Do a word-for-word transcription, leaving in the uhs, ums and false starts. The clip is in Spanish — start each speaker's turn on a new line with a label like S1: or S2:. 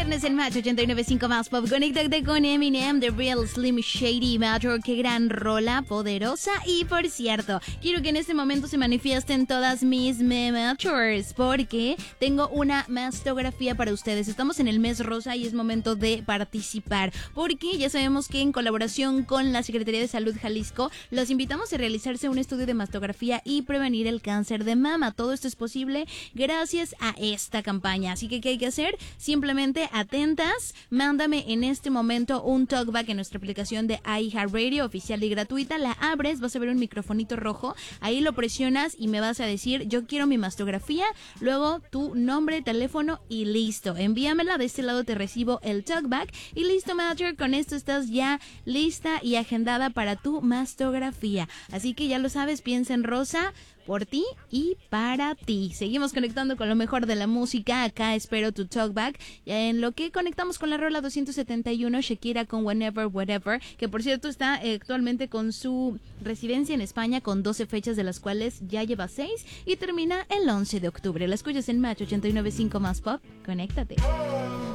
S1: viernes en Match ochenta y nueve punto cinco más pop. Conéctate con Eminem, The Real Slim Shady Matter. Qué gran rola, poderosa. Y por cierto, quiero que en este momento se manifiesten todas mis mematures, porque tengo una mastografía para ustedes. Estamos en el mes rosa y es momento de participar, porque ya sabemos que en colaboración con la Secretaría de Salud Jalisco los invitamos a realizarse un estudio de mastografía y prevenir el cáncer de mama. Todo esto es posible gracias a esta campaña. Así que, ¿qué hay que hacer? Simplemente atentas, mándame en este momento un talkback en nuestra aplicación de iHeartRadio, oficial y gratuita. La abres, vas a ver un microfonito rojo, ahí lo presionas y me vas a decir, yo quiero mi mastografía, luego tu nombre, teléfono y listo. Envíamela, de este lado te recibo el talkback y listo, manager, con esto estás ya lista y agendada para tu mastografía. Así que ya lo sabes, piensa en Rosa, por ti y para ti. Seguimos conectando con lo mejor de la música. Acá espero tu talkback. En lo que conectamos con la rola doscientos setenta y uno, Shakira con Whenever, Whatever, que por cierto está eh, actualmente con su residencia en España con doce fechas, de las cuales ya lleva seis y termina el once de octubre. La escuchas en Match ochenta y nueve punto cinco más pop. Conéctate.